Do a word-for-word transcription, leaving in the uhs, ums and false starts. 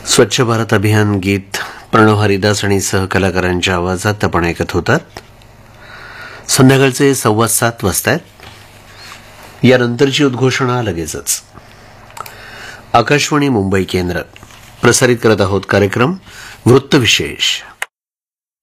स्वच्छ भारत अभियान गीत प्रणव हरिदास आणि सहकलाकारांच्या आवाजात आपण ऐकत होतात. संध्याकाळचे सव्वा सात वाजतायत. यानंतरची उद्घोषणा लगेचच. आकाशवाणी मुंबई केंद्र प्रसारित करत आहोत कार्यक्रम वृत्तविशेष.